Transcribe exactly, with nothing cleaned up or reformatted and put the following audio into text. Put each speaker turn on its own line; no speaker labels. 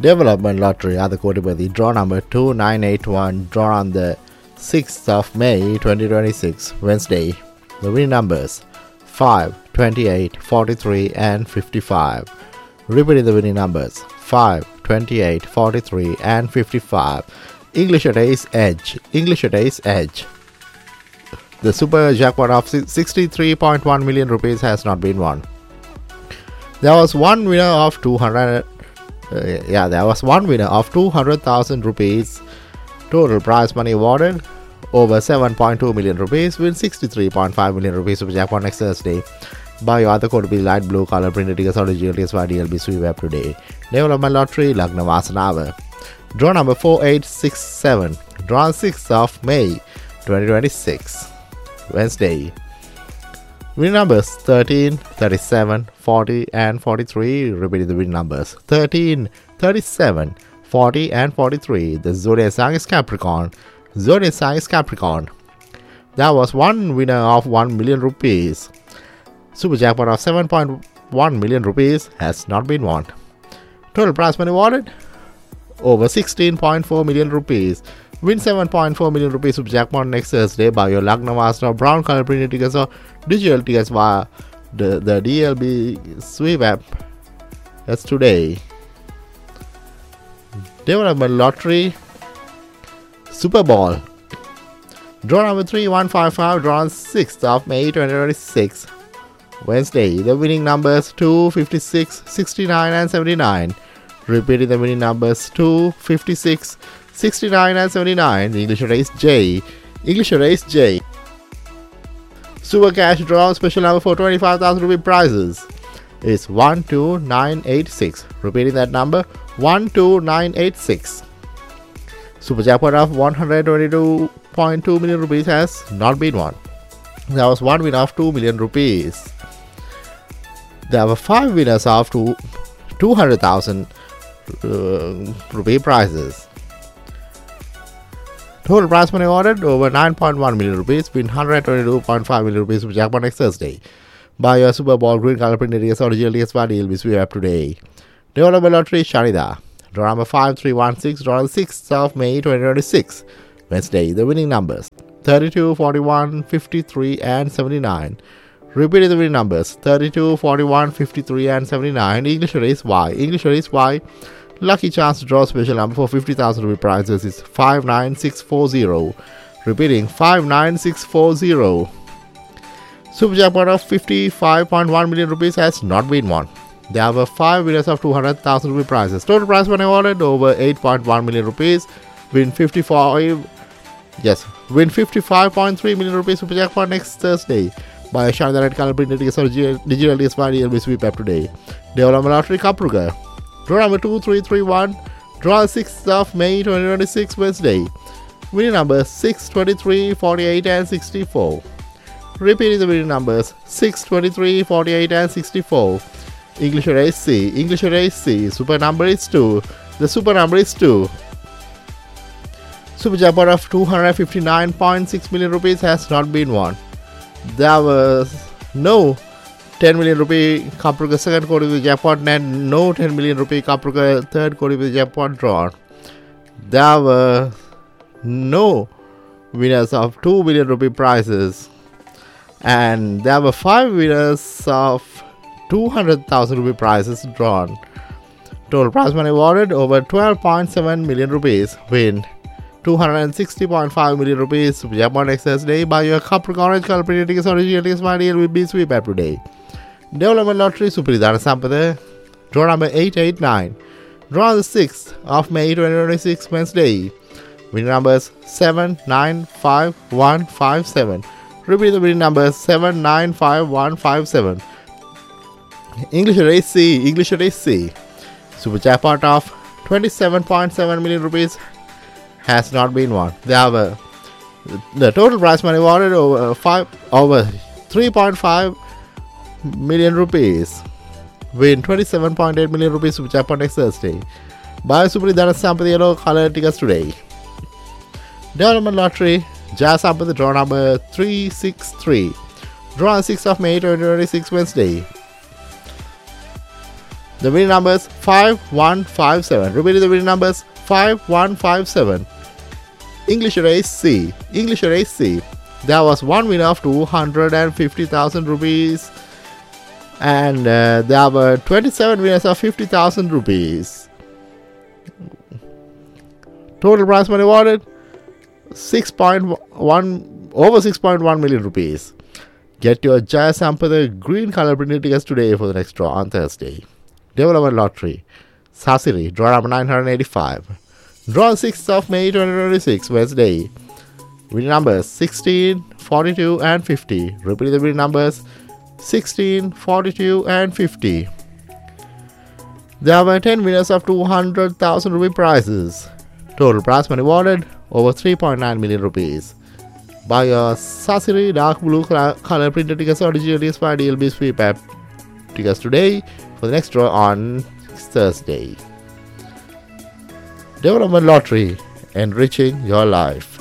Development Lottery Adha Kotipati draw number two nine eight one, drawn on the sixth of May twenty twenty-six, Wednesday. The winning numbers five, twenty-eight, forty-three and fifty-five. Repeating the winning numbers five, twenty-eight, forty-three and fifty-five. English Ace Edge. English Ace Edge. The super jackpot of sixty-three point one million rupees has not been won. There was one winner of two hundred. Uh, yeah, there was one winner of two hundred thousand rupees. Total prize money awarded over seven point two million rupees with sixty-three point five million rupees super jackpot next Thursday. Buy your other code be light blue color printed tickets on the G L T S Y D L B sweep app today. Development Lottery Lagna Vasanava. Draw number four eight six seven. Drawn sixth of May twenty twenty-six. Wednesday. Winning numbers thirteen, thirty-seven, forty and forty-three. Repeating the winning numbers thirteen, thirty-seven, forty and forty-three. The zodiac sign is Capricorn. Zodiac sign is Capricorn. There was one winner of one million rupees. Super jackpot of seven point one million rupees has not been won. Total prize money awarded over sixteen point four million rupees. Win seven point four million rupees super jackpot next Thursday. Buy your Lagna Master brown color printed tickets or digital tickets via the, the D L B sweep app. That's today. Development Lottery Super Bowl. Draw number three one five five, drawn sixth of May twenty twenty-six. Wednesday. The winning numbers two, fifty-six, sixty-nine and seventy-nine. Repeating the winning numbers two, fifty-six, sixty-nine and seventy-nine. The English Race J. English Race J. Super Cash Draw special number for twenty-five thousand rupee prizes is one two nine eight six. Repeating that number one two nine eight six. Super Jackpot of one hundred twenty-two point two million rupees has not been won. There was one winner of two million rupees. There were five winners of two, two hundred thousand uh, rupee prizes. Total prize money awarded over nine point one million rupees, win one hundred twenty-two point five million rupees super jackpot next Thursday. Buy your Super Bowl green color printed tickets or G L T S Y D L B sweep app today. Development Lottery Sharida. Draw number five three one six, drawn sixth of May twenty twenty-six. Wednesday. The winning numbers thirty-two, forty-one, fifty-three and seventy-nine. Repeating the winning numbers thirty-two, forty-one, fifty-three and seventy-nine. English Race Y. English Race Y. Lucky chance to draw special number for fifty thousand rupee prizes is five nine six four zero. Repeating five nine six four zero. Super jackpot of fifty-five point one million rupees has not been won. There were five winners of two hundred thousand rupee prizes. Total prize money awarded over eight point one million rupees. Win fifty-five. Yes, win fifty-five point three million rupees super jackpot next Thursday. Buy a shine the red color printed tickets or digital T S Y D L B sweep app today. Development Lottery Kapruga. Draw number two three three one. Draw sixth of May twenty twenty-six Wednesday. Winning numbers six, twenty-three, forty-eight and sixty-four. Repeating the winning numbers six, twenty-three, forty-eight and sixty-four. English Race C. English Race C. Super number is two. The super number is two. Super jackpot of two hundred fifty-nine point six million rupees has not been won. There was no ten million rupee Kapruga second Kodi jackpot and no ten million rupee Kapruga third Kodi jackpot drawn. There were no winners of two million rupee prizes, and there were five winners of two hundred thousand rupee prizes drawn. Total prize money awarded over twelve point seven million rupees. Win two hundred sixty point five million rupees. Super jackpot next Thursday. Buy your Kapruga orange color printed tickets or digital tickets my deal with B sweep app today. Development Lottery Suparidhana Sampada. Draw number eight eight nine. Draw the sixth of May twenty twenty-six Wednesday. Winning numbers seven nine five one five seven. Repeat the winning numbers seven nine five one five seven. English Race C. English Race C. Super jackpot of twenty-seven point seven million rupees has not been won. There were the total prize money awarded over five over three point five million rupees. Win twenty-seven point eight million rupees super jackpot next Thursday. Buy Suparidhana Sampada yellow color tickets today. Development Lottery Jazz Sampada draw number three six three. Draw on sixth of May twenty twenty-six Wednesday. The winning numbers five one five seven. Repeating the winning numbers five one five seven. English race C. English race C. There was one winner of two hundred fifty thousand rupees. And uh, there were twenty-seven winners of fifty thousand rupees. Total prize money awarded six point one over six point one million rupees. Get your Jaya Sampada green color printed tickets today for the next draw on Thursday. Development Lottery Sasiri, draw number nine hundred eighty-five. Draw sixth of May twenty twenty-six, Wednesday. Winning numbers sixteen, forty-two and fifty. Repeat the winning numbers sixteen, forty-two and fifty. There were ten winners of two hundred thousand rupee prizes. Total prize money awarded over three point nine million rupees. Buy your Sasiri dark blue color printed tickets or digitally inspired D L B sweep app tickets today for the next draw on Thursday. Development Lottery, enriching your life.